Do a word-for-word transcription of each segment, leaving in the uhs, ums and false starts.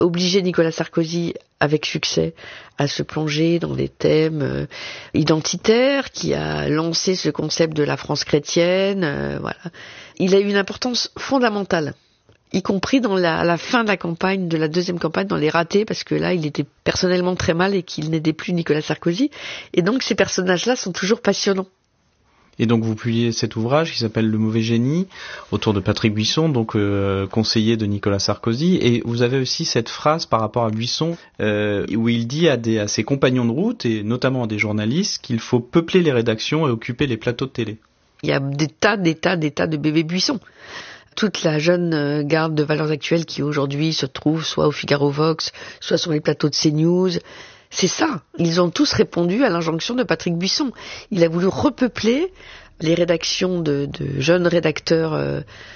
obligé Nicolas Sarkozy, avec succès, à se plonger dans des thèmes euh, identitaires, qui a lancé ce concept de la France chrétienne. Euh, voilà. Il a eu une importance fondamentale, y compris dans la, à la fin de la campagne, de la deuxième campagne, dans les ratés, parce que là, il était personnellement très mal et qu'il n'aidait plus Nicolas Sarkozy. Et donc, ces personnages-là sont toujours passionnants. Et donc vous publiez cet ouvrage qui s'appelle Le mauvais génie, autour de Patrick Buisson, donc euh, conseiller de Nicolas Sarkozy. Et vous avez aussi cette phrase par rapport à Buisson, euh, où il dit à, des, à ses compagnons de route, et notamment à des journalistes, qu'il faut peupler les rédactions et occuper les plateaux de télé. Il y a des tas, des tas, des tas de bébés Buisson. Toute la jeune garde de Valeurs Actuelles qui aujourd'hui se trouve soit au Figaro Vox, soit sur les plateaux de CNews. C'est ça. Ils ont tous répondu à l'injonction de Patrick Buisson. Il a voulu repeupler les rédactions de, de jeunes rédacteurs, euh,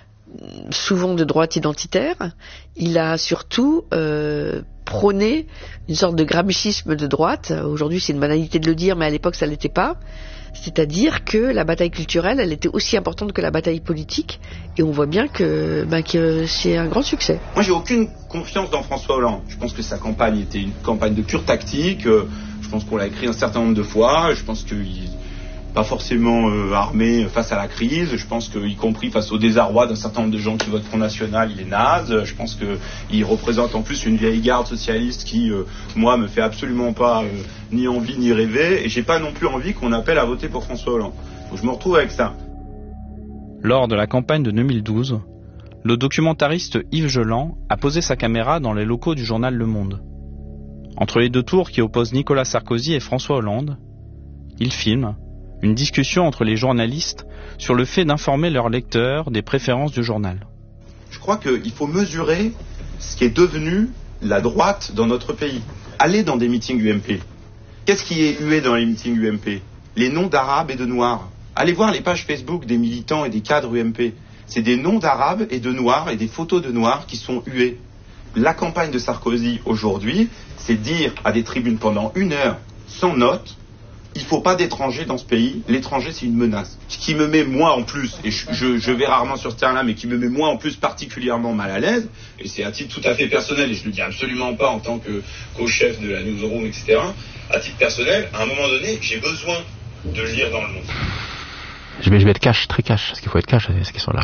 souvent de droite identitaire. Il a surtout euh, prôné une sorte de gramscisme de droite. Aujourd'hui, c'est une banalité de le dire, mais à l'époque, ça ne l'était pas. C'est-à-dire que la bataille culturelle, elle était aussi importante que la bataille politique. Et on voit bien que, ben, que c'est un grand succès. Moi, j'ai aucune confiance dans François Hollande. Je pense que sa campagne était une campagne de pure tactique. Je pense qu'on l'a écrit un certain nombre de fois. Je pense qu'il n'est pas forcément euh, armé face à la crise. Je pense qu'y compris face au désarroi d'un certain nombre de gens qui votent Front National, il est naze. Je pense qu'il représente en plus une vieille garde socialiste qui, euh, moi, me fait absolument pas euh, ni envie ni rêver. Et j'ai pas non plus envie qu'on appelle à voter pour François Hollande. Donc je me retrouve avec ça. Lors de la campagne de deux mille douze, le documentariste Yves Geland a posé sa caméra dans les locaux du journal Le Monde. Entre les deux tours qui opposent Nicolas Sarkozy et François Hollande, il filme une discussion entre les journalistes sur le fait d'informer leurs lecteurs des préférences du journal. Je crois qu'il faut mesurer ce qui est devenu la droite dans notre pays. Allez dans des meetings U M P. Qu'est-ce qui est hué dans les meetings U M P? Les noms d'Arabes et de Noirs. Allez voir les pages Facebook des militants et des cadres U M P. C'est des noms d'Arabes et de Noirs et des photos de Noirs qui sont hués. La campagne de Sarkozy aujourd'hui, c'est dire à des tribunes pendant une heure, sans note, il ne faut pas d'étrangers dans ce pays. L'étranger, c'est une menace. Ce qui me met, moi, en plus, et je, je, je vais rarement sur ce terrain-là, mais qui me met, moi, en plus, particulièrement mal à l'aise, et c'est à titre tout à fait personnel, et je ne le dis absolument pas en tant que co-chef de la Newsroom, et cetera. À titre personnel, à un moment donné, j'ai besoin de lire dans Le Monde. Je vais, je vais être cash, très cash, parce qu'il faut être cash à ces questions-là.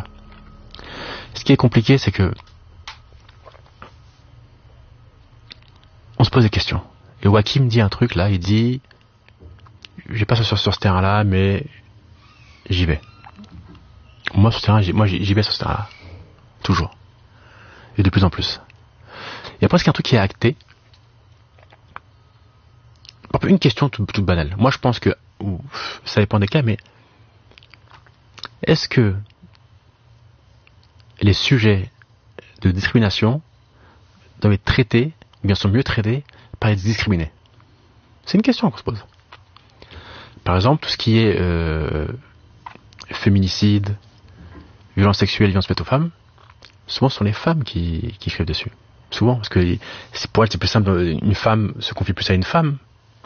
Ce qui est compliqué, c'est que on se pose des questions. Et Joachim dit un truc, là, il dit... Je vais pas sur, sur ce terrain-là, mais j'y vais. Moi, sur ce terrain, j'y, moi, j'y vais sur ce terrain-là. Toujours. Et de plus en plus. Il y a presque un truc qui est acté. Une question toute, toute banale. Moi, je pense que, ou, ça dépend des cas, mais est-ce que les sujets de discrimination doivent être traités, ou bien sont mieux traités par les discriminés? C'est une question qu'on se pose. Par exemple, tout ce qui est euh, féminicide, violence sexuelle, violence faite aux femmes, souvent ce sont les femmes qui, qui écrivent dessus. Souvent, parce que c'est, pour elles c'est plus simple, une femme se confie plus à une femme.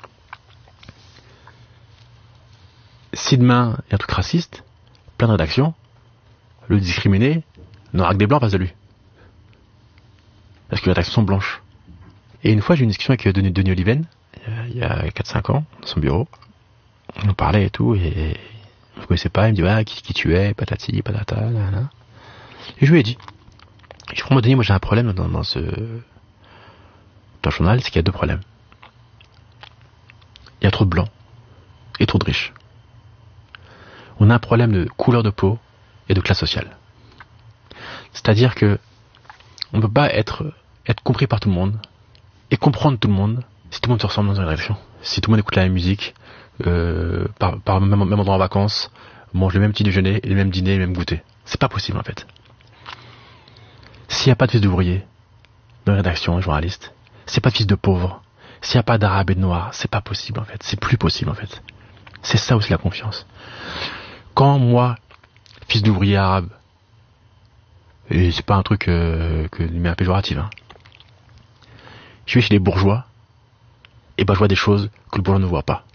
Si demain il y a un truc raciste, plein de rédactions, le discriminé n'aura que des blancs face de lui. Parce que les rédactions sont blanches. Et une fois j'ai eu une discussion avec Denis, Denis Oliven, il y a quatre cinq ans, dans son bureau. On parlait et tout, et je ne connaissais pas, il me dit, ah, qui, qui tu es, patati, patata, là, là. Et je lui ai dit, je prends Denis, moi j'ai un problème dans, dans ce, dans le journal, c'est qu'il y a deux problèmes. Il y a trop de blancs, et trop de riches. On a un problème de couleur de peau, et de classe sociale. C'est-à-dire que, on ne peut pas être, être compris par tout le monde, et comprendre tout le monde, si tout le monde se ressemble dans une rédaction. Si tout le monde écoute la même musique, Euh, par, par même, même endroit en vacances, mange le même petit déjeuner, les mêmes dîners, les mêmes goûters. C'est pas possible en fait. S'il n'y a pas de fils d'ouvriers dans la rédaction, les journalistes, s'il n'y a pas de fils de pauvres, s'il n'y a pas d'arabes et de noirs, c'est pas possible en fait. C'est plus possible en fait. C'est ça aussi la confiance. Quand moi, fils d'ouvrier arabe, et c'est pas un truc euh, que mais un péjoratif, hein, je vais chez les bourgeois, et ben je vois des choses que le bourgeois ne voit pas.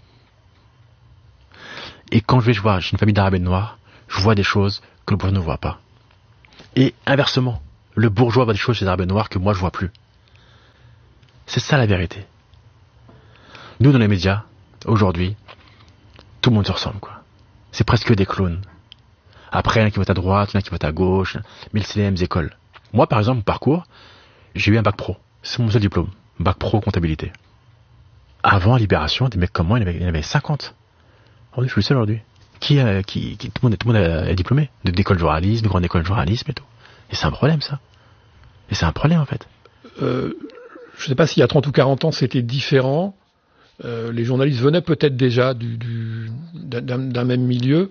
Et quand je vais voir chez une famille d'arabes et de noirs, je vois des choses que le bourgeois ne voit pas. Et inversement, le bourgeois voit des choses chez les arabes et noirs que moi je vois plus. C'est ça la vérité. Nous, dans les médias, aujourd'hui, tout le monde se ressemble, quoi. C'est presque des clones. Après, il y en a qui votent à droite, il y en a qui votent à gauche, mais c'est les mêmes écoles. Moi, par exemple, mon parcours, j'ai eu un bac pro. C'est mon seul diplôme. Bac pro comptabilité. Avant Libération, des mecs comme moi, il y en avait, il y en avait cinquante. Aujourd'hui, je suis le seul aujourd'hui. Qui, euh, qui, qui, tout le monde, tout le monde est diplômé. D'école de journalisme, de grande école de journalisme et tout. Et c'est un problème, ça. Et c'est un problème, en fait. Euh, je ne sais pas s'il y a trente ou quarante ans, c'était différent. Euh, les journalistes venaient peut-être déjà du, du, d'un, d'un même milieu.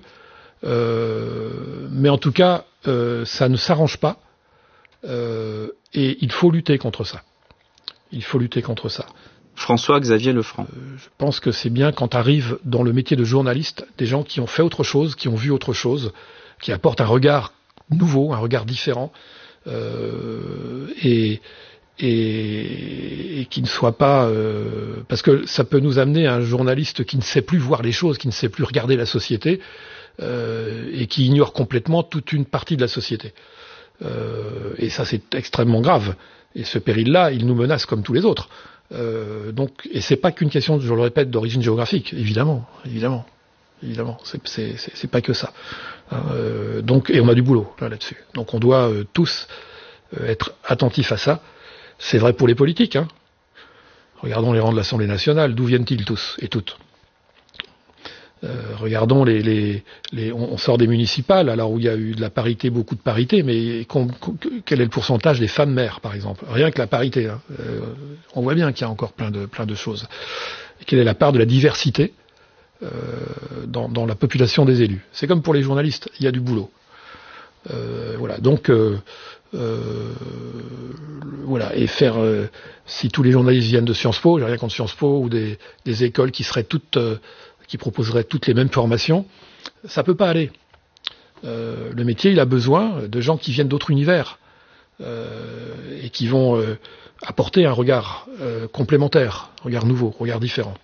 Euh, mais en tout cas, euh, ça ne s'arrange pas. Euh, et il faut lutter contre ça. Il faut lutter contre ça. François-Xavier Lefranc. Euh, je pense que c'est bien quand arrivent dans le métier de journaliste des gens qui ont fait autre chose, qui ont vu autre chose, qui apportent un regard nouveau, un regard différent, euh, et, et, et qui ne soient pas... Euh, parce que ça peut nous amener à un journaliste qui ne sait plus voir les choses, qui ne sait plus regarder la société, euh, et qui ignore complètement toute une partie de la société. Euh, et ça, c'est extrêmement grave. Et ce péril-là, il nous menace comme tous les autres. Euh, donc, et c'est pas qu'une question, je le répète, d'origine géographique, évidemment, évidemment, évidemment. C'est, c'est, c'est, c'est pas que ça. Euh, donc, et on a du boulot là, là-dessus. Donc, on doit euh, tous euh, être attentifs à ça. C'est vrai pour les politiques. Hein. Regardons les rangs de l'Assemblée nationale. D'où viennent-ils tous et toutes? Euh, regardons les, les, les on, on sort des municipales, alors où il y a eu de la parité, beaucoup de parité, mais con, con, quel est le pourcentage des femmes maires, par exemple? Rien que la parité. Hein. Euh, on voit bien qu'il y a encore plein de, plein de choses. Et quelle est la part de la diversité euh, dans, dans la population des élus? C'est comme pour les journalistes, il y a du boulot. Euh, voilà. Donc, euh, euh, voilà. Et faire, euh, si tous les journalistes viennent de Sciences Po, j'ai rien contre Sciences Po ou des, des écoles qui seraient toutes euh, qui proposeraient toutes les mêmes formations, ça peut pas aller. Euh, le métier, il a besoin de gens qui viennent d'autres univers euh, et qui vont euh, apporter un regard euh, complémentaire, un regard nouveau, un regard différent.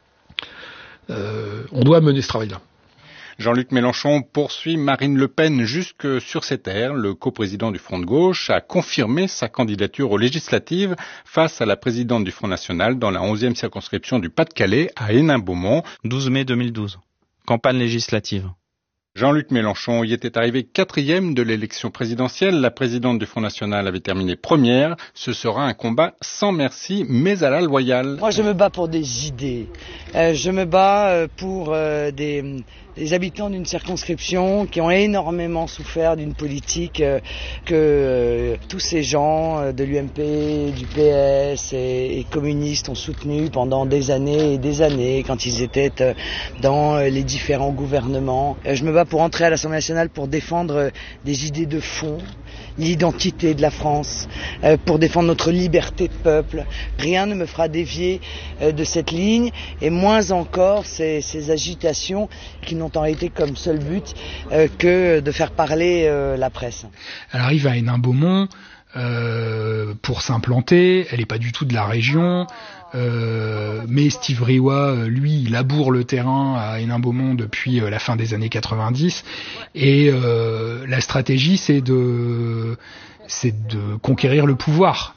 Euh, on doit mener ce travail-là. Jean-Luc Mélenchon poursuit Marine Le Pen jusque sur ses terres. Le coprésident du Front de gauche a confirmé sa candidature aux législatives face à la présidente du Front national dans la onzième circonscription du Pas-de-Calais à Hénin-Beaumont. douze mai deux mille douze. Campagne législative. Jean-Luc Mélenchon y était arrivé quatrième de l'élection présidentielle. La présidente du Front national avait terminé première. Ce sera un combat sans merci, mais à la loyale. Moi, je me bats pour des idées. Euh, je me bats euh, pour euh, des, des habitants d'une circonscription qui ont énormément souffert d'une politique euh, que euh, tous ces gens euh, de l'U M P, du P S et, et communistes ont soutenu pendant des années et des années quand ils étaient euh, dans euh, les différents gouvernements. Euh, je me bats pour entrer à l'Assemblée nationale pour défendre euh, des idées de fond, l'identité de la France, euh, pour défendre notre liberté de peuple. Rien ne me fera dévier euh, de cette ligne, et moins encore ces, ces agitations qui n'ont en réalité comme seul but euh, que de faire parler euh, la presse. Elle arrive à Hénin-Beaumont euh, pour s'implanter, elle n'est pas du tout de la région. Euh, mais Steve Briouat, lui, il laboure le terrain à Hénin-Beaumont depuis euh, la fin des années quatre-vingt-dix, et euh, la stratégie, c'est de, c'est de conquérir le pouvoir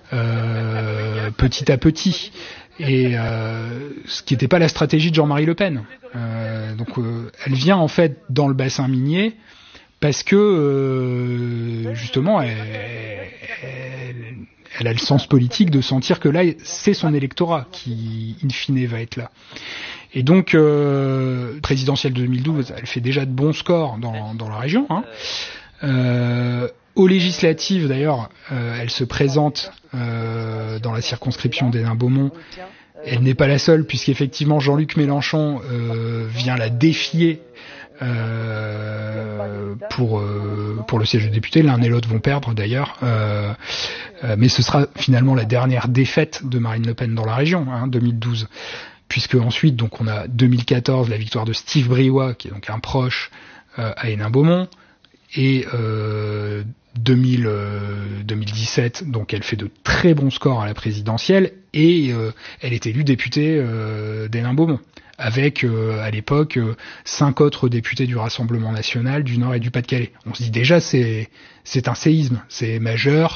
euh, petit à petit. Et euh, ce qui n'était pas la stratégie de Jean-Marie Le Pen. Euh, donc, euh, elle vient en fait dans le bassin minier parce que euh, justement, elle, elle, elle a le sens politique de sentir que là, c'est son électorat qui, in fine, va être là. Et donc, euh, présidentielle de deux mille douze, elle fait déjà de bons scores dans, dans la région. Hein. Euh, aux législatives, d'ailleurs, euh, elle se présente euh, dans la circonscription d'Hénin-Beaumont. Elle n'est pas la seule, puisqu'effectivement, Jean-Luc Mélenchon euh, vient la défier Euh, pour euh, pour le siège de député. L'un et l'autre vont perdre d'ailleurs, euh, euh, mais ce sera finalement la dernière défaite de Marine Le Pen dans la région, hein, deux mille douze, puisque ensuite donc on a deux mille quatorze la victoire de Steve Briouat, qui est donc un proche euh, à Hénin-Beaumont, et euh, deux mille, euh, deux mille dix-sept, donc elle fait de très bons scores à la présidentielle, et euh, elle est élue députée euh, d'Hénin-Beaumont, avec euh, à l'époque euh, cinq autres députés du Rassemblement national du Nord et du Pas-de-Calais. On se dit déjà c'est c'est un séisme, c'est majeur.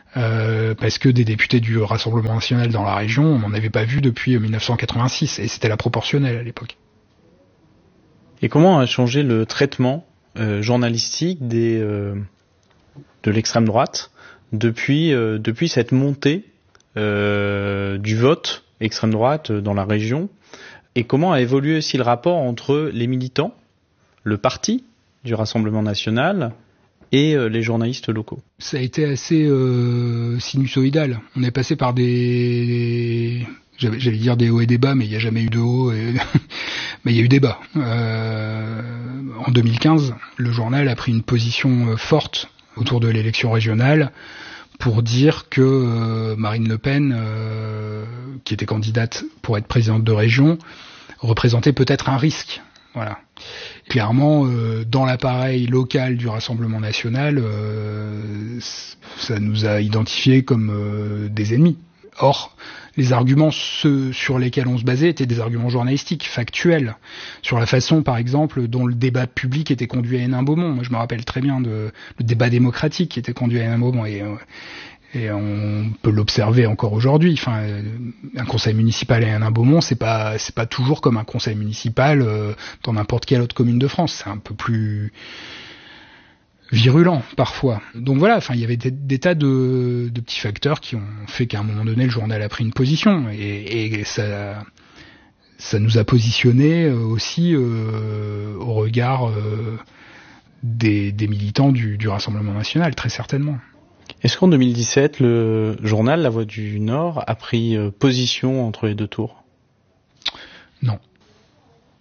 Euh, parce que des députés du Rassemblement national dans la région, on n'en avait pas vu depuis dix-neuf cent quatre-vingt-six, et c'était la proportionnelle à l'époque. Et comment a changé le traitement euh, journalistique des, euh, de l'extrême droite depuis, euh, depuis cette montée euh, du vote extrême droite dans la région, et comment a évolué aussi le rapport entre les militants, le parti du Rassemblement national et euh, les journalistes locaux? Ça a été assez euh, sinusoïdal. On est passé par des... J'allais, j'allais dire des hauts et des bas, mais il n'y a jamais eu de haut, et... mais il y a eu des bas. Euh, en deux mille quinze, le journal a pris une position forte autour de l'élection régionale pour dire que euh, Marine Le Pen, euh, qui était candidate pour être présidente de région, représentait peut-être un risque. Voilà. Clairement, euh, dans l'appareil local du Rassemblement national, euh, ça nous a identifiés comme euh, des ennemis. Or, les arguments ceux sur lesquels on se basait étaient des arguments journalistiques, factuels, sur la façon, par exemple, dont le débat public était conduit à Hénin-Beaumont. Moi, je me rappelle très bien de le débat démocratique qui était conduit à Hénin-Beaumont, et, et on peut l'observer encore aujourd'hui. Enfin, un conseil municipal à Hénin-Beaumont, c'est pas c'est pas toujours comme un conseil municipal euh, dans n'importe quelle autre commune de France. C'est un peu plus virulent parfois. Donc voilà, enfin il y avait des, des tas de, de petits facteurs qui ont fait qu'à un moment donné le journal a pris une position, et, et ça ça nous a positionnés aussi euh, au regard euh, des, des militants du, du Rassemblement national, très certainement. Est-ce qu'en deux mille dix-sept, le journal La Voix du Nord a pris position entre les deux tours? Non.